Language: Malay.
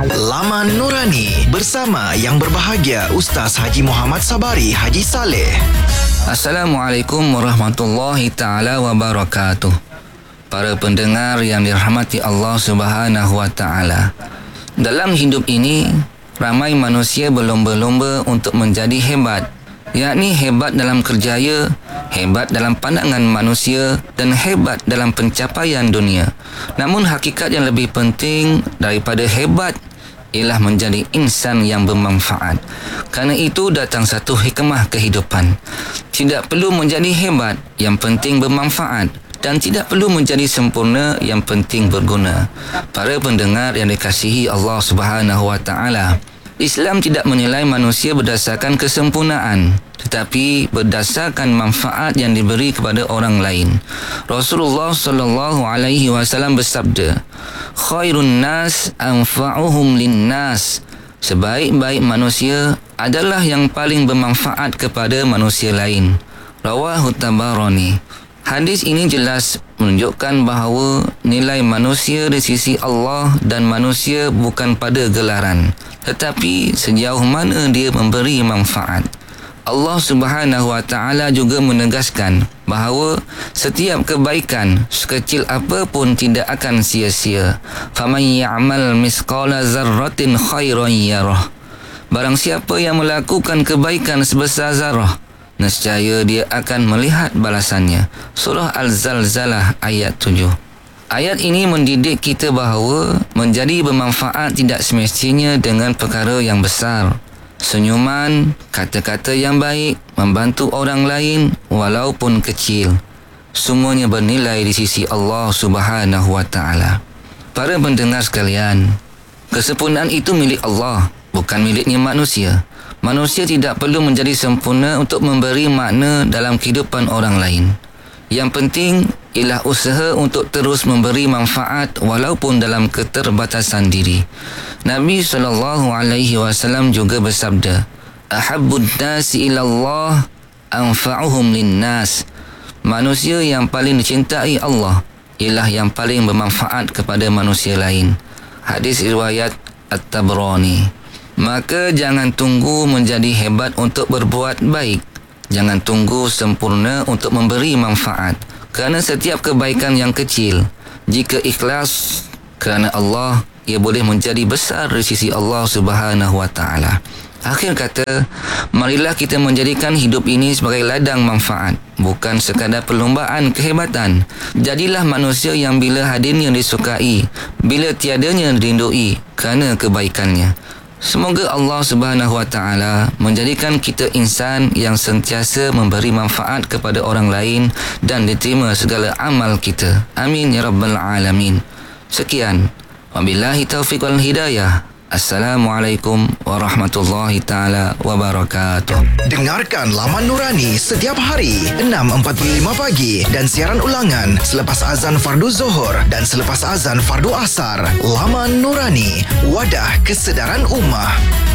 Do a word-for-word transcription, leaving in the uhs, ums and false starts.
Laman Nurani bersama yang berbahagia Ustaz Haji Muhammad Sabari Haji Saleh. Assalamualaikum warahmatullahi taala wabarakatuh. Para pendengar yang dirahmati Allah Subhanahu wa taala. Dalam hidup ini, ramai manusia berlomba-lomba untuk menjadi hebat, yakni hebat dalam kerjaya, hebat dalam pandangan manusia dan hebat dalam pencapaian dunia. Namun hakikat yang lebih penting daripada hebat ialah menjadi insan yang bermanfaat. Kerana itu datang satu hikmah kehidupan. Tidak perlu menjadi hebat, yang penting bermanfaat. Dan tidak perlu menjadi sempurna, yang penting berguna. Para pendengar yang dikasihi Allah Subhanahu wa taala, Islam tidak menilai manusia berdasarkan kesempurnaan, tetapi berdasarkan manfaat yang diberi kepada orang lain. Rasulullah sallallahu alaihi wasallam bersabda, "Khairun nas anfa'uhum linnas." Sebaik-baik manusia adalah yang paling bermanfaat kepada manusia lain. Rawahu Tabarani. Hadis ini jelas menunjukkan bahawa nilai manusia di sisi Allah dan manusia bukan pada gelaran, tetapi sejauh mana dia memberi manfaat. Allah Subhanahu wa taala juga menegaskan bahawa setiap kebaikan sekecil apa pun tidak akan sia-sia. Faman ya'mal misqala zarratin khairan yarah. Barang siapa yang melakukan kebaikan sebesar zarah, nescaya dia akan melihat balasannya. Surah Al-Zalzalah ayat tujuh. Ayat ini mendidik kita bahawa menjadi bermanfaat tidak semestinya dengan perkara yang besar. Senyuman, kata-kata yang baik, membantu orang lain walaupun kecil, semuanya bernilai di sisi Allah Subhanahu wa taala. Para pendengar sekalian, kesempurnaan itu milik Allah, bukan miliknya manusia. Manusia tidak perlu menjadi sempurna untuk memberi makna dalam kehidupan orang lain. Yang penting ialah usaha untuk terus memberi manfaat walaupun dalam keterbatasan diri. Nabi sallallahu alaihi wasallam juga bersabda, "Ahabbun nasi ila Allah anfa'uhum linnas." Manusia yang paling dicintai Allah ialah yang paling bermanfaat kepada manusia lain. Hadis riwayat At-Tabrani. Maka jangan tunggu menjadi hebat untuk berbuat baik. Jangan tunggu sempurna untuk memberi manfaat. Kerana setiap kebaikan yang kecil, jika ikhlas kerana Allah, ia boleh menjadi besar di sisi Allah Subhanahu wa taala. Akhir kata, marilah kita menjadikan hidup ini sebagai ladang manfaat, bukan sekadar perlombaan kehebatan. Jadilah manusia yang bila hadirnya disukai, bila tiadanya dirindui kerana kebaikannya. Semoga Allah Subhanahu wa taala menjadikan kita insan yang sentiasa memberi manfaat kepada orang lain dan diterima segala amal kita. Amin ya rabbal alamin. Sekian. Wabillahi taufiq wal hidayah. Assalamualaikum warahmatullahi taala wabarakatuh. Dengarkan Laman Nurani setiap hari enam empat puluh lima pagi dan siaran ulangan selepas azan fardu Zuhur dan selepas azan fardu Asar. Laman Nurani, wadah kesedaran ummah.